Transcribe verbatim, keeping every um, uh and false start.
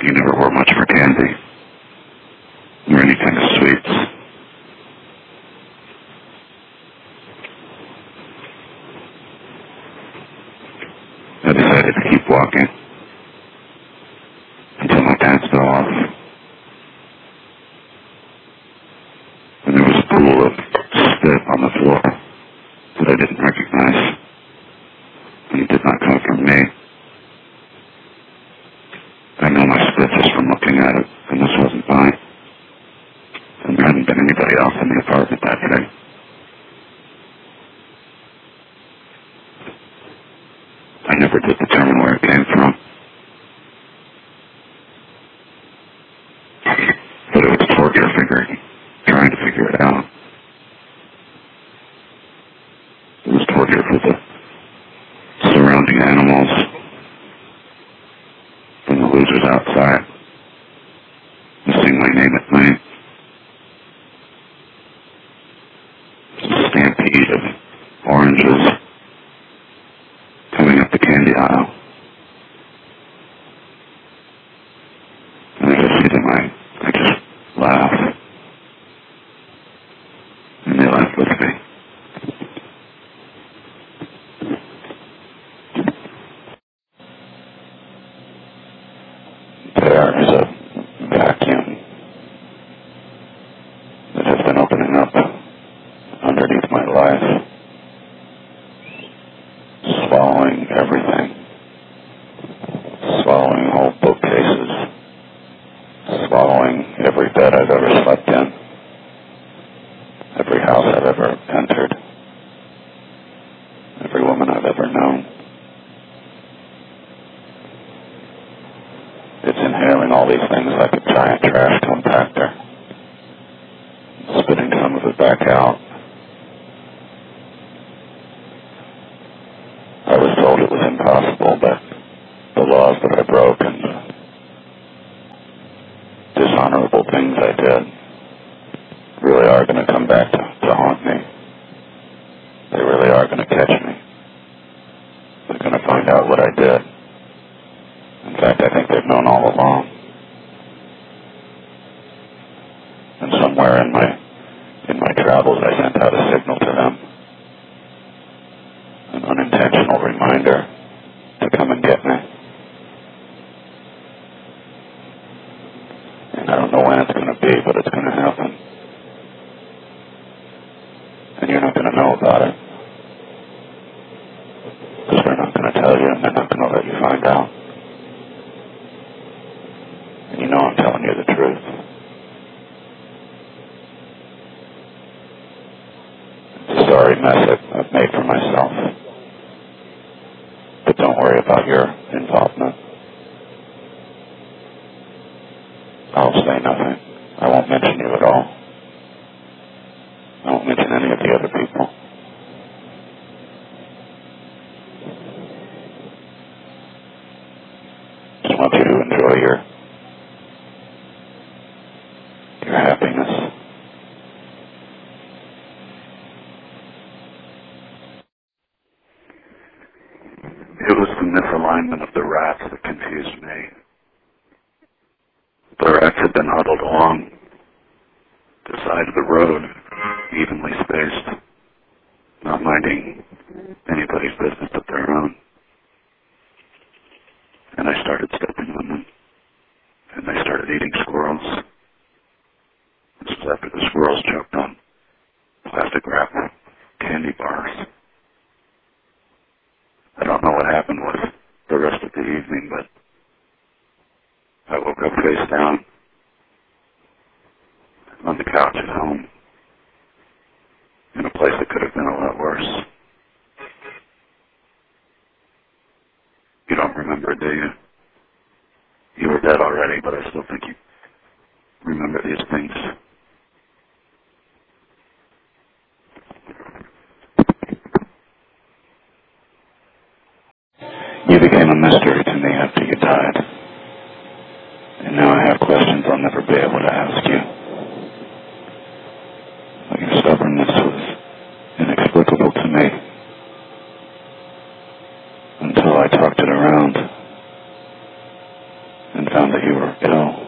you never were much for candy or any kind of sweets. I decided to keep walking until my pants fell off. And there was a pool of spit on the floor that I didn't recognize. And it did not come from me. I know my spit just from looking at it, and this wasn't mine. And there hadn't been anybody else in the apartment that day. I never did determine where it came from. But it was torture figuring, trying to figure it out. It was torture for the surrounding animals and the losers outside who sing my name at night. It's a stampede of oranges coming up the candy aisle. And I just see them, I, I just laugh. And they laugh with me. There is a vacuum that has been opening up underneath my life, swallowing everything, swallowing whole bookcases, swallowing every bed I've ever slept in, every house I've ever entered, every woman I've ever known. It's inhaling all these things like a giant trash compactor, spitting some of it back out. I was told it was impossible, but the laws that I broke and the dishonorable things I did really are going to come back to, to haunt me. They really are going to catch me. They're going to find out what I did. In fact, I think they've known all along. And somewhere in my in my travels, I sent out a signal to them, an unintentional reminder to come and get me. And I don't know when it's going to be, but it's going to happen. And you're not going to know about it. Because they're not going to tell you, and they're not going to let you find out. And you know I'm telling you the truth. It's a sorry mess I've made for myself. But don't worry about your involvement. I'll say nothing. I won't mention you at all. I won't mention any of the other people. Just want you to enjoy your your happiness. It was the misalignment of the rats that confused me. The rats had been huddled along the side of the road, evenly spaced, not minding anybody's business but their own. And I started stepping on them, and they started eating squirrels. This was after the squirrels choked on plastic wrap candy bars. I don't know what happened with the rest of the evening, but I woke up face down on the couch at home in a place that could have been a lot worse. You don't remember, do you? You were dead already, but I still think you remember these things. You became a mystery to me after you died. And now I have questions I'll never be able to ask you. But your stubbornness was inexplicable to me until I talked it around and found that you were ill.